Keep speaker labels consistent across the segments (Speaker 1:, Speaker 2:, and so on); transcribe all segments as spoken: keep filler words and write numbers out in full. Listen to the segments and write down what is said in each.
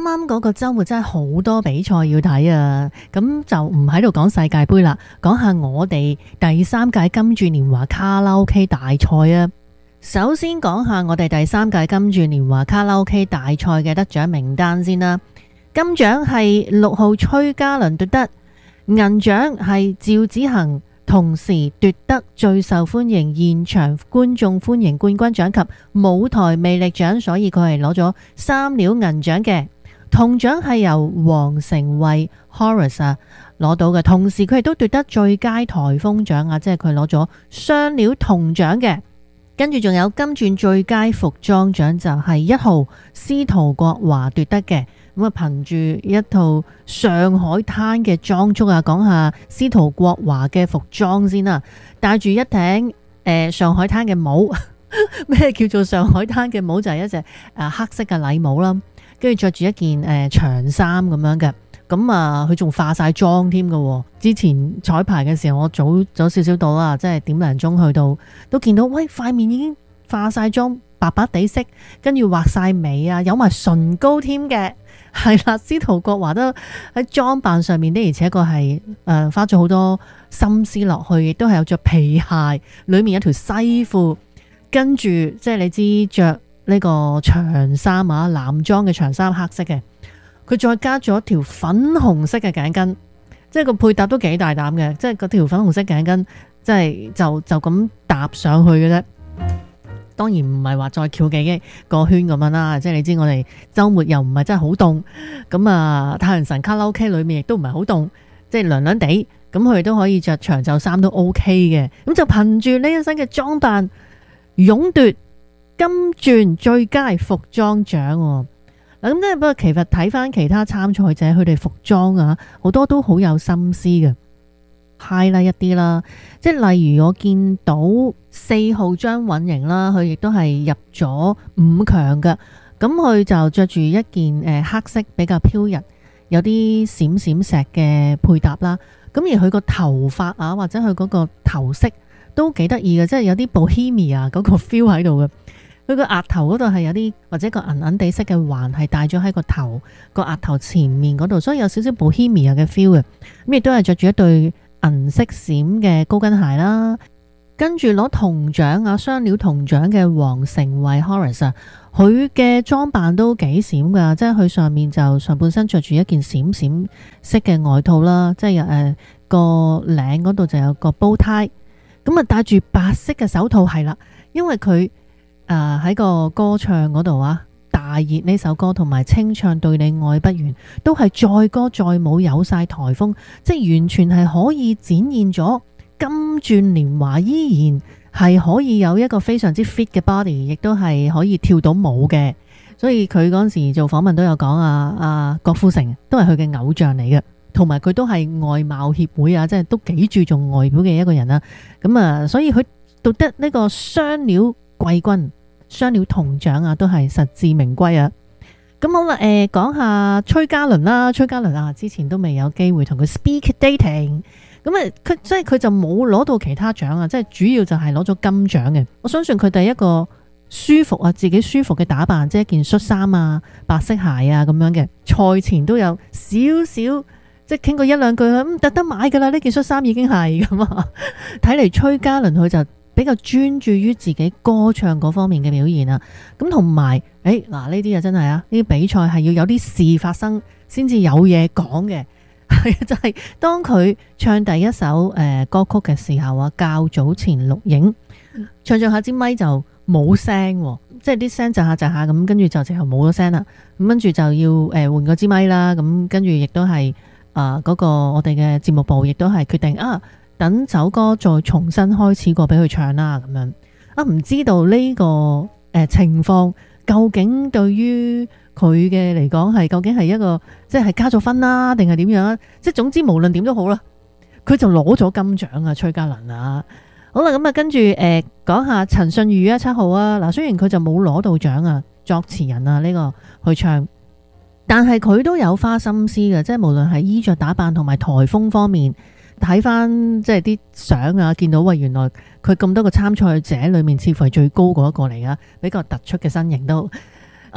Speaker 1: 啱嗰個週末真係好多比賽要睇啊！咁就唔喺度講世界盃啦，講下我哋第三屆金鑽年華卡拉 OK 大賽啊！首先講下我哋第三屆金鑽年華卡拉 OK 大賽嘅得獎名單先啦。金獎係六號崔嘉倫奪得，銀獎係趙子恒，同時奪得最受歡迎現場觀眾歡迎冠軍獎及舞台魅力獎，所以佢係攞咗三料銀獎嘅。銅獎係由黃成慧 Horace 啊攞到嘅，同時佢亦都奪得最佳台風獎啊，即係佢攞咗雙料銅獎嘅。跟住仲有金鑽最佳服裝獎就係一號司徒國華奪得嘅。咁啊，憑住一套上海灘嘅裝束啊，講下司徒國華嘅服裝先啦。戴住一頂誒、呃、上海灘嘅帽，咩叫做上海灘嘅帽？就係、是、一隻誒、呃、黑色嘅禮帽啦。跟住着住一件誒、呃、長衫咁樣嘅。咁啊，佢仲化晒妝添嘅。之前彩排嘅時候，我早早少少到啦，即係點零鐘去到，都見到喂塊面已經化晒妝，白白地色，跟住畫晒眉啊，有埋唇膏添嘅。係啦，司徒國華都喺裝扮上面的，而且確係誒花咗好多心思落去，亦都係有着皮鞋，裏面有條西褲，跟住即係你知着呢個長衫啊，男裝嘅長衫，黑色嘅，佢再加咗條粉紅色嘅頸巾，即係個配搭都幾大膽嘅，即係嗰條粉紅色頸巾，即係就就咁搭上去嘅啫。當然唔係話再翹幾個圈咁樣啦，即係你知我哋週末又唔係真係好凍，咁啊太陽神卡拉 OK 裏面亦都唔係好凍，即係涼涼地，咁佢哋都可以着長袖衫都 OK 嘅，咁就憑住呢一身嘅裝扮，勇奪金鑽最佳服裝獎。嗱，咁即係不過其實睇翻其他參賽者，佢哋服裝啊好多都好有心思嘅。highlight 一啲啦，即係例如我見到四號張允瑩啦，佢亦都係入咗五強嘅。咁佢就着住一件誒黑色比較飄逸，有啲閃閃石嘅配搭啦。咁而佢個頭髮啊，或者佢嗰個頭飾都幾得意嘅，即係有啲 Bohemia 嗰個 feel 喺度嘅。佢個額頭嗰度係有啲或者個銀銀地色嘅環係戴咗喺個頭個額頭前面嗰度，所以有少少 Bohemia 嘅 feel 嘅。咁亦都係着住一對銀色閃嘅高跟鞋啦，跟住攞銅獎啊，雙料銅獎嘅黃成慧 Horace 啊，佢嘅裝扮都幾閃噶，即係佢上面就上半身着住一件閃閃色嘅外套啦，即係誒個領嗰度就有個煲呔，咁啊戴住白色嘅手套係啦，因為佢誒喺個歌唱嗰度啊。大熱呢首歌同埋清唱對你愛不完都係載歌載舞，有晒台風，即係完全係可以展現咗金鑽年華依然係可以有一個非常之 fit 嘅 body， 亦都係可以跳到舞嘅。所以佢嗰陣時做訪問都有講啊，啊郭富城都係佢嘅偶像嚟嘅，同埋佢都係外貌協會啊，即係都幾注重外表嘅一個人啦。咁啊，所以佢奪得呢個雙料季軍。雙料銅獎啊，都係實至名歸啊！咁好啦，誒、呃，講下崔嘉倫啦，崔嘉倫啊，之前都未有機會同佢 speak dating，咁啊，佢即係佢就冇攞到其他獎啊，即係主要就係攞咗金獎嘅。我相信佢第一個舒服啊，自己舒服嘅打扮，即係一件恤衫啊、白色鞋啊咁樣嘅。賽前都有少少即係傾過一兩句，咁特登買噶啦，呢件恤衫已經係咁啊。睇嚟崔嘉倫佢就比較專注於自己歌唱嗰方面嘅表現啊，咁同埋，誒嗱呢啲啊真係啊，呢啲比賽係要有啲事發生先至有嘢講嘅，係就係、是、當佢唱第一首誒、呃、歌曲嘅時候啊，較早前錄影，唱唱下支咪就冇聲，即係啲聲窒下窒下咁，跟住就直頭冇咗聲啦，咁跟住就要誒換個支咪啦，咁跟住亦都係啊嗰個我哋嘅節目部亦都係決定啊。等首歌再重新開始過俾佢唱啦，咁樣啊，唔知道呢、這個誒、呃、情況究竟對於佢嘅嚟講係究竟係一個即係加咗分啦，定係點樣啊？即係總之無論點都好啦，佢就攞咗金獎啊！崔嘉倫啊，好啦，咁啊跟住誒講下陳信宇啊，七號啊，嗱雖然佢就冇攞到獎啊，作詞人啊呢、這個去唱，但係佢都有花心思嘅，即係無論係衣着打扮同埋台風方面。睇翻即係啲相啊，見到喂，原來佢咁多個參賽者裏面，似乎係最高嗰一個嚟噶，比較突出嘅身形都。佢出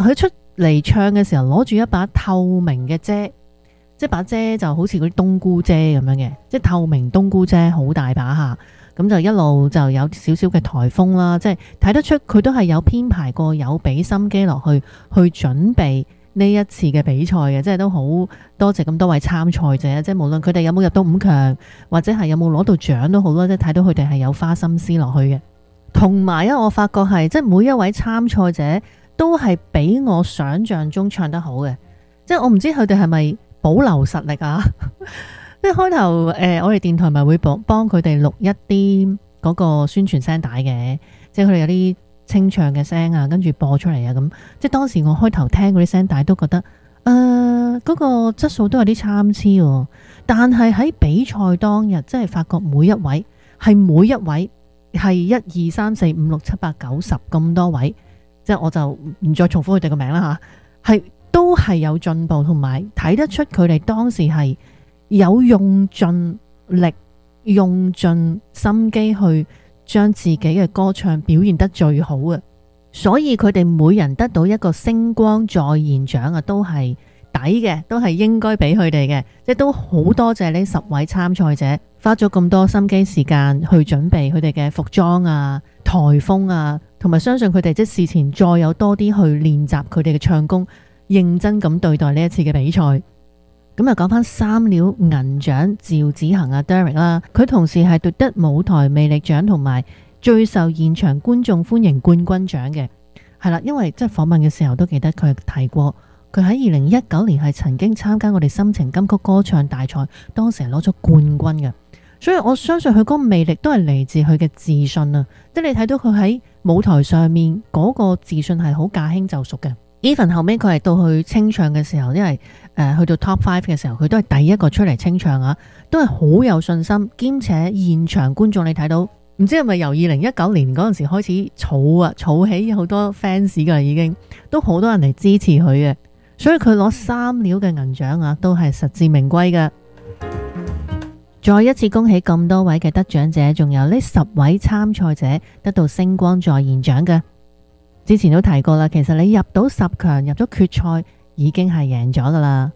Speaker 1: 嚟唱嘅時候攞住一把透明嘅遮，即係把遮就好似嗰啲冬菇遮咁樣嘅，即係透明冬菇遮，好大把下，咁就一路就有少少嘅颱風啦，即係睇得出佢都係有編排過，有俾心機落去去準備呢一次嘅比賽嘅，即係都好多謝咁多位參賽者，即係無論佢哋有冇入到五強，或者係有冇攞到獎都好啦，即係睇到佢哋係有花心思落去嘅。同埋啊，我發覺係即係每一位參賽者都係比我想象中唱得好嘅，即係我唔知佢哋係咪保留實力啊？即係開頭誒，我哋電台咪會幫幫佢哋錄一啲嗰個宣傳聲帶嘅，即係佢哋有啲清唱嘅聲啊，跟住播出嚟啊，咁即係當時我開頭聽嗰啲聲帶都覺得，誒、呃、嗰、嗰個質素都有啲參差喎。但係喺比賽當日，即係發覺每一位係每一位係一二三四五六七八九十咁多位，即係我就唔再重複佢哋個名啦吓，係都係有進步，同埋睇得出佢哋當時係有用盡力、用盡心機去將自己嘅歌唱表現得最好嘅，所以佢哋每人得到一個星光再現獎啊，都係抵嘅，都係應該俾佢哋嘅，即係都好多謝呢十位參賽者花咗咁多心機時間去準備佢哋嘅服裝啊、台風啊，同埋相信佢哋即事前再有多啲去練習佢哋嘅唱功，認真咁對待呢一次嘅比賽。咁啊，講翻三料銀獎趙子恒啊 Derek 啦，佢同時係奪得舞台魅力獎同埋最受現場觀眾歡迎冠軍獎嘅，係啦，因為即係訪問嘅時候都記得佢提過，佢喺二零一九年係曾經參加我哋心情金曲歌唱大賽，當時係攞咗冠軍嘅，所以我相信佢嗰個魅力都係嚟自佢嘅自信啊，即係你睇到佢喺舞台上面嗰個自信係好駕輕就熟嘅。Even 後尾佢係到去清唱嘅時候，因為誒、呃、去到 Top Five 嘅時候，佢都係第一個出嚟清唱啊，都係好有信心，兼且現場觀眾你睇到，唔知係咪由二零一九年嗰陣時開始儲啊，儲起好多 fans 噶啦，已經都好多人嚟支持佢嘅，所以佢攞三料嘅銀獎啊，都係實至名歸嘅。再一次恭喜咁多位嘅得獎者，仲有呢十位參賽者得到星光再現獎嘅。之前都提過啦，其實你入到十強，入咗決賽已經係贏咗噶啦。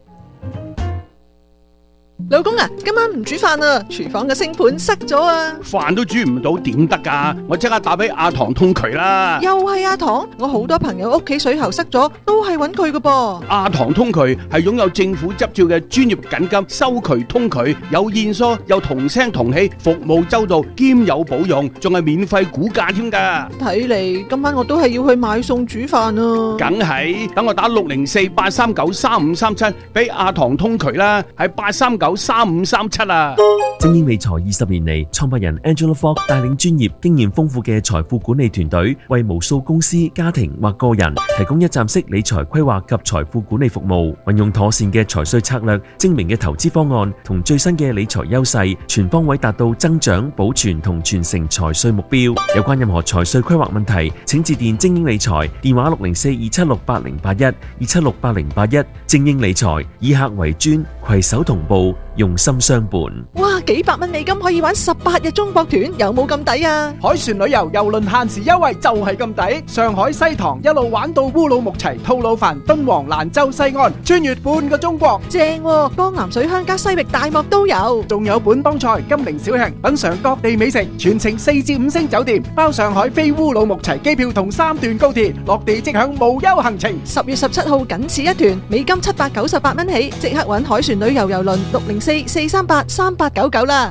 Speaker 2: 老公啊，今晚唔煮飯啊，廚房嘅星盤塞咗啊，
Speaker 3: 飯都煮唔到點得噶？我即刻打俾阿唐通渠啦。
Speaker 2: 又係阿唐，我好多朋友屋企水喉塞咗，都係揾佢噶噃。
Speaker 3: 阿唐通渠係擁有政府執照嘅專業緊急收渠通渠，有現疏，有同聲同氣，服務周到，兼有保用，仲係免費估價添噶。
Speaker 2: 睇嚟今晚我都係要去買餸煮飯啊。
Speaker 3: 梗係，等我打六零四八三九三五三七俾阿唐通渠啦，係八三九三五三七啊！
Speaker 4: 精英理財二十年嚟，創辦人 Angela Fox 帶領專業、經驗豐富嘅財富管理團隊，為無數公司、家庭或個人提供一站式理財規劃及財富管理服務。運用妥善嘅財稅策略、精明嘅投資方案同最新嘅理財優勢，全方位達到增長、保存同傳承財稅目標。有關任何財稅規劃問題，請致電精英理財，電話六零四二七六八零八一二七六八零八一。精英理財以客為專，攜手同步，用心相伴。
Speaker 2: 哇，幾百蚊美金可以玩十八日中國團，有冇咁抵啊？
Speaker 5: 海船旅遊郵輪限時優惠就係咁抵，上海西塘一路玩到烏魯木齊、吐魯番、敦煌、蘭州、西安，穿越半個中國，
Speaker 2: 正喎！江南水鄉加西域大漠都有，
Speaker 5: 仲有本幫菜、金陵小吃，品嘗各地美食，全程四至五星酒店，包上海飛烏魯木齊機票同三段高鐵，落地即享無憂行程。
Speaker 2: 十月十七號僅此一團，美金七百九十八蚊起，即刻搵海船旅遊郵輪六零四四三八三八九九啦。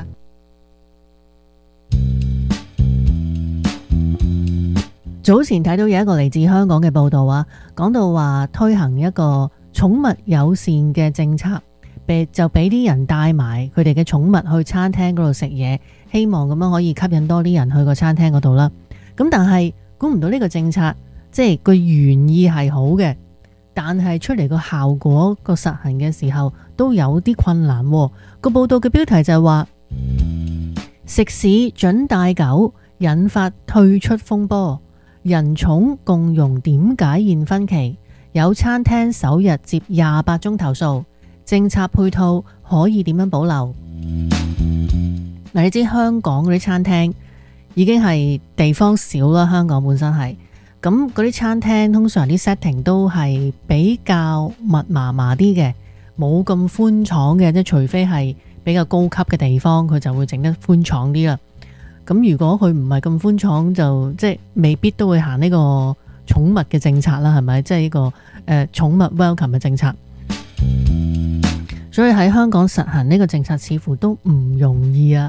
Speaker 1: 早前睇到有一個嚟自香港嘅報道啊，講到話推行一個寵物友善嘅政策，就俾啲人帶埋佢哋嘅寵物去餐廳嗰度食嘢，希望咁樣可以吸引多啲人去個餐廳嗰度啦。咁但係估唔到呢個政策，即係個原意係好嘅，但係出嚟個效果個實行嘅時候都有啲困難。個報道嘅標題就係話食肆准帶狗引發退出風波，人寵共融點解現分歧，有餐廳首日接廿八宗投訴，政策配套可以點樣保留？嗱，你知香港嗰啲餐廳已經係地方少啦，香港本身係咁嗰啲餐廳通常啲 setting 都係比較密麻麻啲嘅，冇咁寬敞嘅，即係除非係比較高級嘅地方，佢就會整得寬敞啲啦。咁如果佢唔係咁寬敞，就即係未必都會行呢個寵物嘅政策啦，係咪？即係呢個誒、呃、寵物 welcome 嘅政策。所以喺香港實行呢個政策似乎都唔容易啊。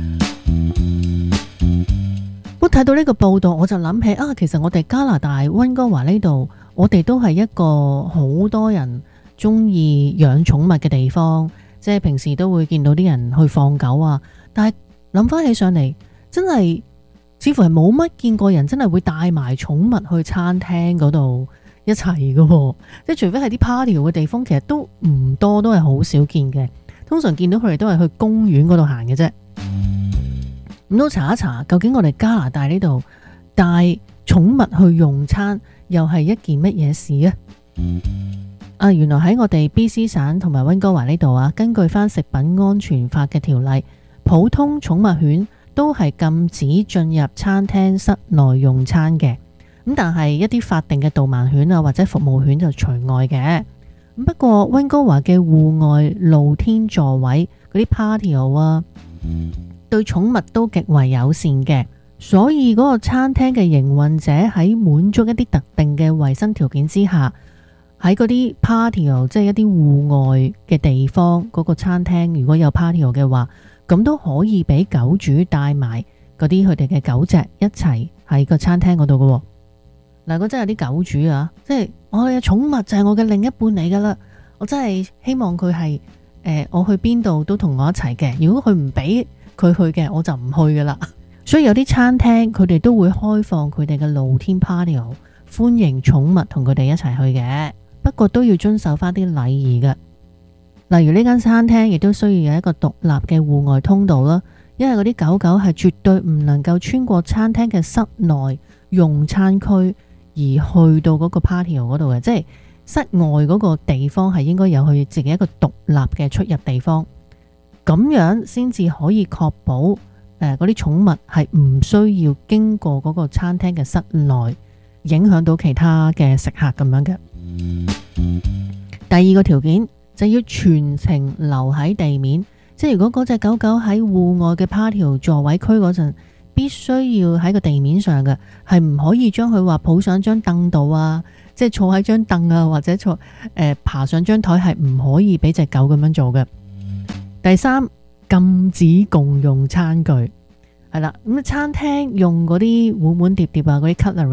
Speaker 1: 不過睇到呢個報道，我就諗起啊，其實我哋加拿大溫哥華呢度，我哋都係一個好多人中意養寵物嘅地方，即係平時都會見到啲人去放狗啊。但係諗翻起上嚟，真係似乎係冇乜見過人真係會帶埋寵物去餐廳嗰度一齊嘅，即係除非係啲 party 嘅地方，其實都唔多，都係好少見嘅。通常見到佢哋都係去公園嗰度行嘅啫。咁都查一查，究竟我哋加拿大呢度帶寵物去用餐又係一件乜嘢事啊？啊，原來喺我哋 B C 省同埋溫哥華呢度啊，根據翻食品安全法嘅條例，普通寵物犬都係禁止進入餐廳室內用餐嘅。咁但係一啲法定嘅導盲犬啊或者服務犬就除外嘅。不過溫哥華嘅戶外露天座位嗰啲 patio 啊，對寵物都極為友善嘅，所以嗰個餐廳嘅營運者喺滿足一啲特定嘅衛生條件之下，喺嗰啲 patio 即係一啲戶外嘅地方，嗰個餐廳如果有 patio 嘅話，咁都可以俾狗主帶埋嗰啲佢哋嘅狗隻一齊喺個餐廳嗰度嘅。嗱，如果真係有啲狗主啊，即係我嘅寵物就係我嘅另一半嚟噶啦，我真係希望佢係誒我去邊度都同我一齊嘅。如果佢唔俾佢去嘅，我就唔去噶啦。所以有啲餐廳佢哋都會開放佢哋嘅露天 patio， 歡迎寵物同佢哋一齊去嘅。不過都要遵守翻啲禮儀嘅，例如呢間餐廳亦都需要有一個獨立嘅戶外通道啦，因為嗰啲狗狗係絕對唔能夠穿過餐廳嘅室內用餐區而去到嗰個 patio 嗰度嘅，即係室外嗰個地方係應該有佢自己一個獨立嘅出入地方。咁樣先至可以確保誒嗰啲寵物係唔需要經過嗰個餐廳嘅室內，影響到其他嘅食客咁樣嘅。第二個條件就要全程留喺地面，即係如果嗰隻狗狗喺戶外嘅 patio 座位區嗰陣，必須要喺個地面上嘅，係唔可以將佢話抱上張凳度啊，即係坐喺張凳啊，或者坐誒、呃、爬上張台，係唔可以俾隻狗咁樣做嘅。第三，禁止共用餐具，係啦，咁餐廳用嗰啲碗碗碟碟啊，嗰啲 cutlery